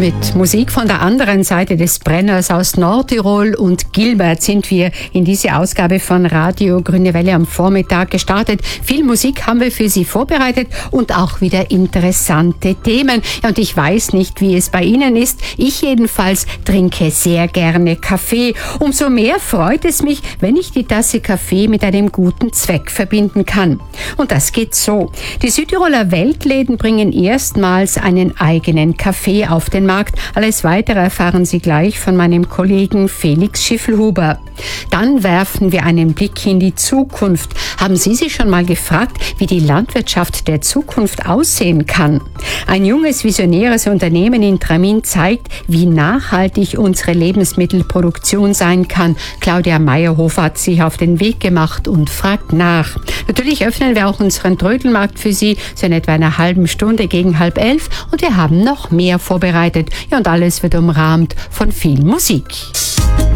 Mit Musik von der anderen Seite des Brenners aus Nordtirol und Gilbert sind wir in diese Ausgabe von Radio Grüne Welle am Vormittag gestartet. Viel Musik haben wir für Sie vorbereitet und auch wieder interessante Themen. Ja, und ich weiß nicht, wie es bei Ihnen ist. Ich jedenfalls trinke sehr gerne Kaffee. Umso mehr freut es mich, wenn ich die Tasse Kaffee mit einem guten Zweck verbinden kann. Und das geht so. Die Südtiroler Weltläden bringen erstmals einen eigenen Kaffee auf den Markt. Alles Weitere erfahren Sie gleich von meinem Kollegen Felix Schiffelhuber. Dann werfen wir einen Blick in die Zukunft. Haben Sie sich schon mal gefragt, wie die Landwirtschaft der Zukunft aussehen kann? Ein junges, visionäres Unternehmen in Tramin zeigt, wie nachhaltig unsere Lebensmittelproduktion sein kann. Claudia Meyerhofer hat sich auf den Weg gemacht und fragt nach. Natürlich öffnen wir auch unseren Trödelmarkt für Sie, so in etwa einer halben Stunde gegen 10:30. Und wir haben noch mehr vorbereitet. Ja, und alles wird umrahmt von viel Musik.